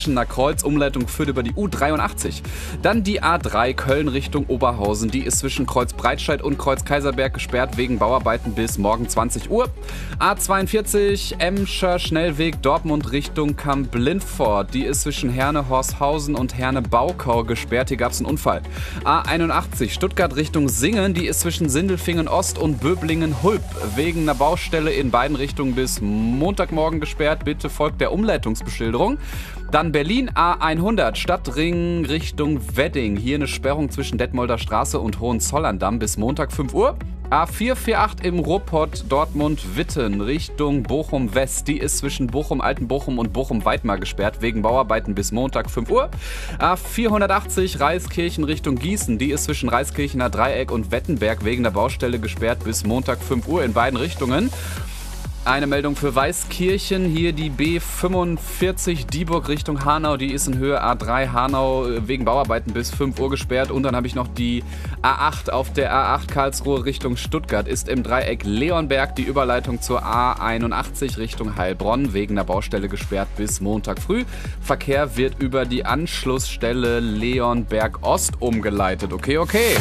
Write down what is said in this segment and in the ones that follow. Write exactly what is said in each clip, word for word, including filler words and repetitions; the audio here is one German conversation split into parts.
nach Kreuz, Umleitung führt über die U dreiundachtzig. Dann die A drei Köln Richtung Oberhausen. Die ist zwischen Kreuz Breitscheid und Kreuz Kaiserberg gesperrt wegen Bauarbeiten bis morgen zwanzig Uhr. A zweiundvierzig Emscher Schnellweg Dortmund Richtung Kamp-Lindfort. Die ist zwischen Herne-Horshausen und Herne-Baukau gesperrt. Hier gab es einen Unfall. A einundachtzig Stuttgart Richtung Singen. Die ist zwischen Sindelfingen Ost und Böblingen-Hulp wegen einer Baustelle in beiden Richtungen bis Montagmorgen gesperrt. Bitte folgt der Umleitungsbeschilderung. Dann Berlin A hundert, Stadtring Richtung Wedding. Hier eine Sperrung zwischen Detmolder Straße und Hohenzollern-Damm bis Montag fünf Uhr. A vierhundertachtzig im Ruhrpott Dortmund-Witten Richtung Bochum-West. Die ist zwischen Bochum-Altenbochum und Bochum-Weidmar gesperrt wegen Bauarbeiten bis Montag fünf Uhr. A vierhundertachtzig Reiskirchen Richtung Gießen. Die ist zwischen Reiskirchener Dreieck und Wettenberg wegen der Baustelle gesperrt bis Montag fünf Uhr in beiden Richtungen. Eine Meldung für Weißkirchen, hier die B fünfundvierzig Dieburg Richtung Hanau, die ist in Höhe A drei Hanau wegen Bauarbeiten bis fünf Uhr gesperrt. Und dann habe ich noch die A acht auf der A acht Karlsruhe Richtung Stuttgart, ist im Dreieck Leonberg die Überleitung zur A einundachtzig Richtung Heilbronn wegen der Baustelle gesperrt bis Montag früh. Verkehr wird über die Anschlussstelle Leonberg Ost umgeleitet. Okay, okay.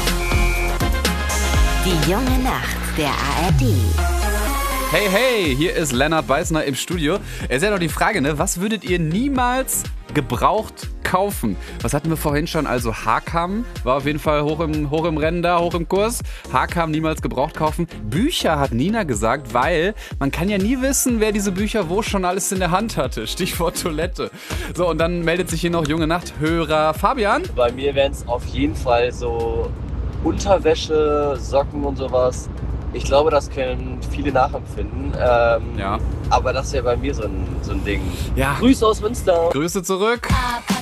Die junge Nacht der A R D. Hey, hey, hier ist Lennart Beißner im Studio. Es ist ja noch die Frage, ne? Was würdet ihr niemals gebraucht kaufen? Was hatten wir vorhin schon? Also Hakam war auf jeden Fall hoch im, hoch im Rennen da, hoch im Kurs. Hakam niemals gebraucht kaufen. Bücher hat Nina gesagt, weil man kann ja nie wissen, wer diese Bücher wo schon alles in der Hand hatte. Stichwort Toilette. So, und dann meldet sich hier noch junge Nachthörer Fabian. Bei mir wären es auf jeden Fall so Unterwäsche, Socken und sowas. Ich glaube, das können viele nachempfinden. Ähm, ja. Aber das wäre bei mir so ein, so ein Ding. Ja. Grüße aus Münster. Grüße zurück.